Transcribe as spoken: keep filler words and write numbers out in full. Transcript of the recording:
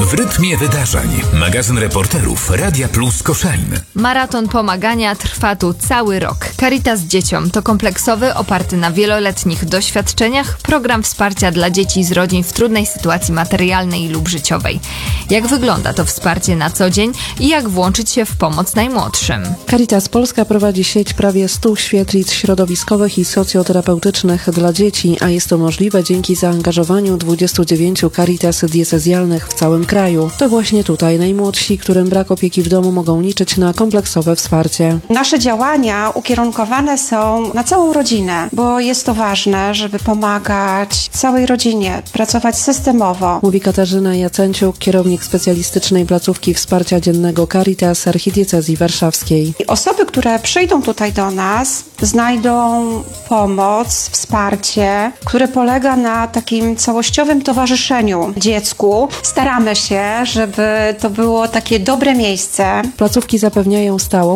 W rytmie wydarzeń. Magazyn reporterów Radia Plus Koszalin. Maraton pomagania trwa tu cały rok. Caritas Dzieciom to kompleksowy, oparty na wieloletnich doświadczeniach program wsparcia dla dzieci z rodzin w trudnej sytuacji materialnej lub życiowej. Jak wygląda to wsparcie na co dzień i jak włączyć się w pomoc najmłodszym? Caritas Polska prowadzi sieć prawie stu świetlic środowiskowych i socjoterapeutycznych dla dzieci, a jest to możliwe dzięki zaangażowaniu dwudziestu dziewięciu Caritas diecezjalnych w całym kraju. To właśnie tutaj najmłodsi, którym brak opieki w domu, mogą liczyć na kompleksowe wsparcie. Nasze działania ukierunkowane są na całą rodzinę, bo jest to ważne, żeby pomagać całej rodzinie, pracować systemowo. Mówi Katarzyna Jacenciuk, kierownik specjalistycznej placówki wsparcia dziennego Caritas Archidiecezji Warszawskiej. Osoby, które przyjdą tutaj do nas, znajdą pomoc, wsparcie, które polega na takim całościowym towarzyszeniu dziecku. Staramy się, żeby to było takie dobre miejsce. Placówki zapewniają stałą